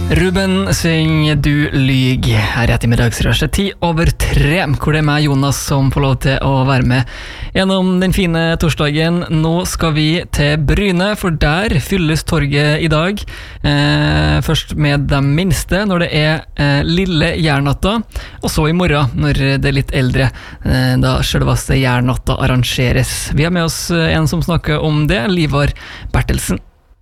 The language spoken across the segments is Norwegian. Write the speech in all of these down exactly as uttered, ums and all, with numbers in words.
Ruben synger Du lyg her i ettermiddagsrushet ti over tre, hvor det er meg, Jonas, som får lov til å være med gjennom den fine torsdagen. Nå skal vi til Bryne, for der fylles torget i dag. Eh, først med de minste, når det er eh, lille Jærnatta, og så i morgen, når det er litt eldre, eh, da selveste Jærnatta arrangeres. Vi har med oss en som snakker om det, Livar Bertelsen.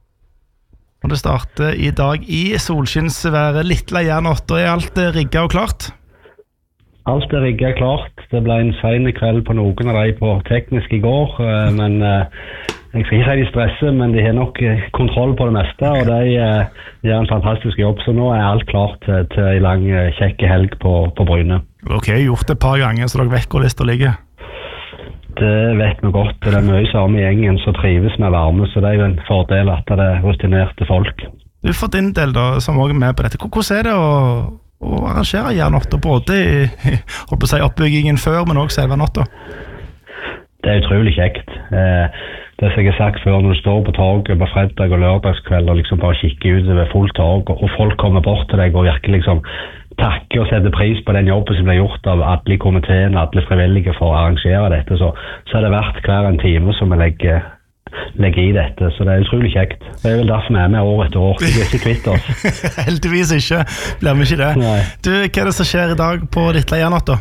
Og det starter i dag i solskinnsværet. Lille Jærnatta, er alt rigget og klart? Alt er rigget klart. Det ble en sen kveld på noen av de på teknisk i går, men jeg skal ikke si de stresser, men de har nok kontroll på det meste, og de gjør en fantastisk jobb, så nå er alt klart til, til en lang, kjekke helg på, på Bryne. Ok, gjort det et par ganger, så dere vet hvor lista ligger? Det vet vi godt, og det er mye samme i gjengen som trives med varme, så det er jo en fordel at det er rutinerte folk. Du får din del da, som også er med på dette. Hvordan er det å, å arrangere Jærnatta, både i, holdt på å si, oppbyggingen før, men også selve natta? Det er utrolig kjekt. Eh, det som jeg har sagt før, når du står på torget på fredag og lørdagskveld og liksom bare kikker ut over fullt torg, og folk kommer bort til deg og virkelig liksom takke og sette pris på den jobben som ble gjort av alle i komiteen, alle frivillige for å arrangere dette, så, så er det verdt hver en time som vi legger, legger i dette, så det er utrolig kjekt. Det er vel derfor vi er med år etter år, vi er ikke kvitt oss. Heldigvis ikke, blir vi ikke det. Nei. Du, hva er det som skjer i dag på Lille Jærnatta?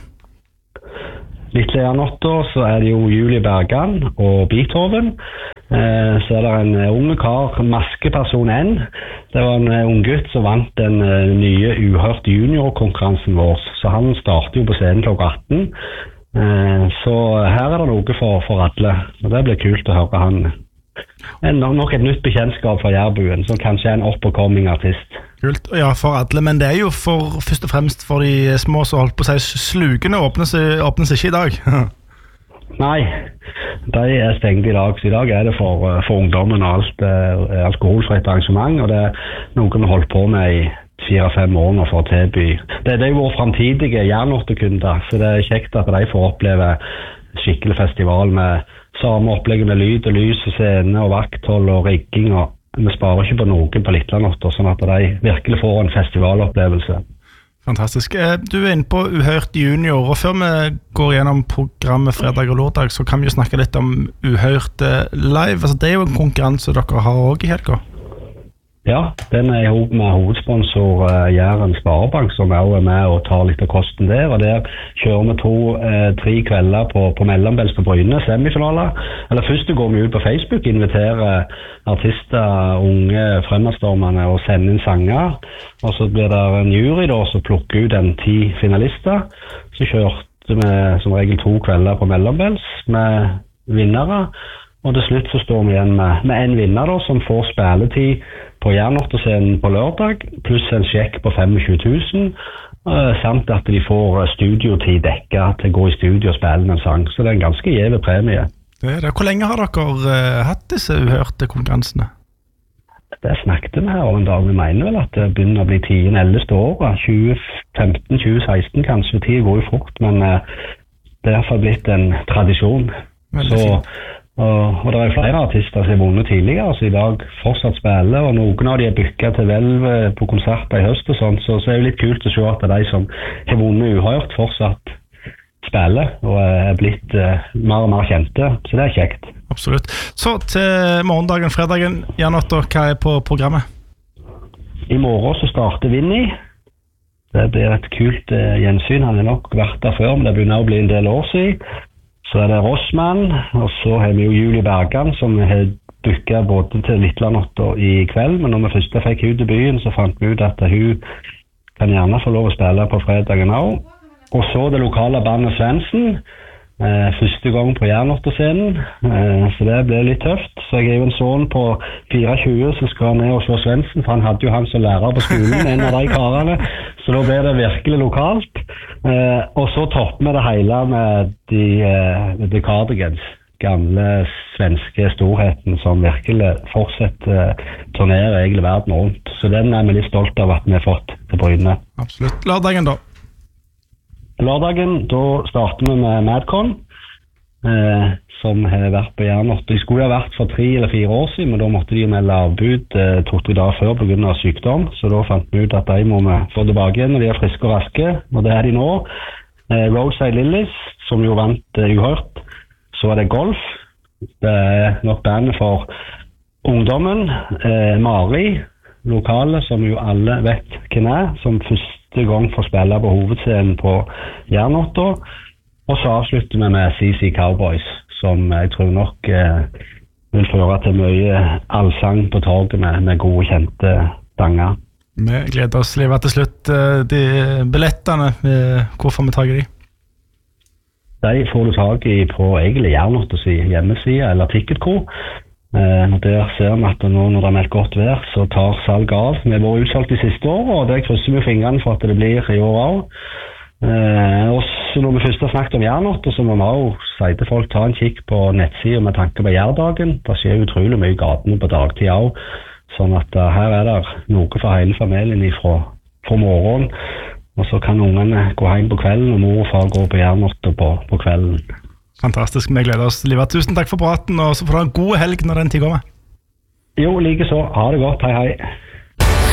Lille Jærnatta, så er det jo Julie Bergan og Beethoven. Eh, så er det en unge kar, maskeperson N. Det var en ung gutt som vant den uh, nye Uhørt junior-konkurransen vår, så han starter jo på scenen klokka atten. Eh, så her er det noe for, for alle, og det blir kult å høre han. En, nok et nytt bekjentskap fra Jærbuen, som kanskje er en up-and-coming artist. Kult, ja, for alle, men det er jo for, først og fremst for de små som holdt på å si slugene åpnes, åpnes ikke i dag. Nei, de er stengt i dag, så i dag er det for, for ungdommen og alt eh, alkoholfritt arrangement, og det er noe vi holdt på med i fire-fem år nå for å tilby. Det, det er jo våre fremtidige Jærnatta-kunder, så det er kjekt at de får oppleve skikkelig festival med samme opplegg med lyd og lys og scene og vakthold og rigging, og vi sparer ikke på noen på Lille Jærnatta, sånn at de virkelig får en festivalopplevelse. Fantastisk. Du er inne på Uhørt junior, og før vi går gjennom programmet fredag og lørdag, så kan vi jo snakke litt om Uhørt live. Altså, det er jo en konkurranse dere har også i helga. Ja, den er ihop med hovedsponsor uh, Jæren Sparebank, som også er med og tar litt av kosten der, og der kjører vi to, uh, tre kvelder på, på Mellombels på Bryne, semifinaler. Eller først går vi ut på Facebook, inviterer artister, unge fremadstormene og sender inn sanger, og så blir det en jury da, som plukker ut en ti finalister. Så kjørte vi som regel to kvelder på Mellombels med vinnere, og til slutt så står vi igjen med, med en vinner da, som får spilletid på Jærnatta-scenen på lørdag, pluss en sjekk på tjuefem tusen, samt at de får studiotid dekket til å gå i studio og spille en sang. Så det er en ganske gjeve premie. Det er det. Hvor lenge har dere uh, hatt disse uhørte konkurransene? Det snakket vi her om en dag. Vi mener vel at det begynner å bli ti-elleve år, tjue femten tjue seksten kanskje. Tid går jo fort, men uh, det er i hvert fall blitt en tradisjon. Veldig så fint. Og, og det er flere artister som har vunnet tidligere, så i dag fortsatt spiller, og noen av de er bykket til Velv på konserter i høst og sånt, så, så er det litt kult å se at de som har vunnet uhørt fortsatt spiller, og er blitt uh, mer og mer kjente, så det er kjekt. Absolutt. Så til morgendagen, fredagen, Jærnatta, hva er på programmet? I morgen så starter Vinny. Det blir et kult uh, gjensyn, han har nok vært der før, men det begynner å bli en del år siden. Så er det Rossmann, og så har vi jo Julie Bergan, som har booket både til Lille Jærnatta i kveld, men når vi først fikk hun til byen, så fant vi ut at hun kan gjerne få lov å spille på fredagen også. Og så det lokale bandet Svendsen, eh, første gang på Jærnatta-scenen, eh, så det ble litt tøft. Så jeg er jo en sønn på fireogtjue, så skal han ned og se Svendsen, for han hadde jo han som lærer på skolen, en av de karene, så da ble det virkelig lokalt. Eh, og så topper vi det hele med de, eh, The Cardigans, gamle svenske storheten som virkelig fortsetter uh, turnerer egentlig verden rundt. Så den er vi litt stolt av at vi har fått til Bryne. Absolutt. Lørdagen da? Lørdagen, da starter vi med Madcon. eh, som har vært på Jernått. De skulle ha vært for tre eller fire år siden, men da måtte de melde avbud eh, to-tre dager før på grunn av sykdom, så da fant vi ut at de må vi få tilbake igjen når de er friske og raske, og det er de nå. Eh, Roadside Lilies, som jo vant eh, Uhørt, så er det golf. Det er nok bandet for ungdommen. Eh, Mari, lokale, som jo alle vet hvem er, som første gang får spille på hovedscenen på Jernåtta. Og så avslutter vi med C C Cowboys, som jeg tror nok eh, vil føre til mye allsang på torget med, med gode, kjente danger. Vi gleder oss, Liva, til slutt. De billettene, hvor får vi tag i de? De får du tag i på egentlig Jernåttas hjemmeside, eller Ticketco. Eh, der ser vi at nå når det er meldt godt vær, så tar salget av. Vi har vært utsolgt de siste årene, og det krysser vi fingrene for at det blir i år også. Eh, og så når vi først har snakket om Jernåtta, så må vi også si til folk ta en kikk på nettsiden med tanke på Jærdagen. Det skjer utrolig mye i gatene på dagtid også, sånn at uh, her er det noe for hele familien fra, fra morgenen. Og så kan ungene gå hjem på kvelden, og mor og far går på Jernåtta på, på kvelden. Fantastisk, vi gleder oss. Liva, tusen takk for praten, og så får du ha en god helg når den tid kommer. Jo, like så. Ha det godt. Hei, hei.